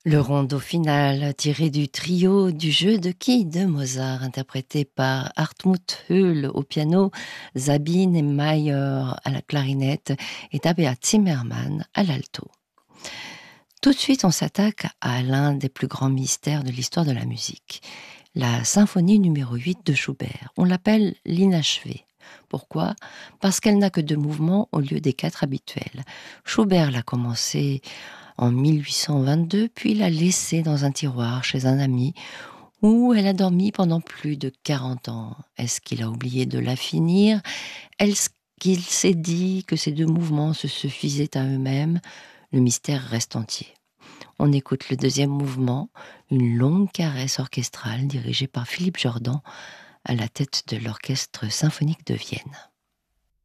Le rondo final, tiré du trio du jeu de quilles de Mozart, interprété par Hartmut Höhl au piano, Sabine Mayer à la clarinette et Tabea Zimmermann à l'alto. Tout de suite, on s'attaque à l'un des plus grands mystères de l'histoire de la musique, la symphonie numéro 8 de Schubert. On l'appelle l'inachevée. Pourquoi ? Parce qu'elle n'a que 2 mouvements au lieu des 4 habituels. Schubert l'a commencé en 1822, puis l'a laissée dans un tiroir chez un ami où elle a dormi pendant plus de 40 ans. Est-ce qu'il a oublié de la finir ? Est-ce qu'il s'est dit que ces 2 mouvements se suffisaient à eux-mêmes ? Le mystère reste entier. On écoute le 2e mouvement, une longue caresse orchestrale dirigée par Philippe Jordan à la tête de l'Orchestre symphonique de Vienne.